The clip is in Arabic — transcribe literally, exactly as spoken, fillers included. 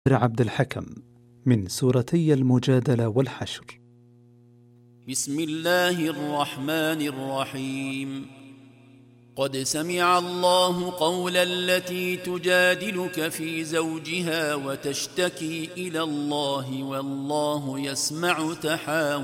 عبد الحكم من سورتي المجادلة والحشر. بسم الله الرحمن الرحيم. قد سمع الله قول التي تجادلك في زوجها وتشتكي إلى الله والله يسمع تحاوركما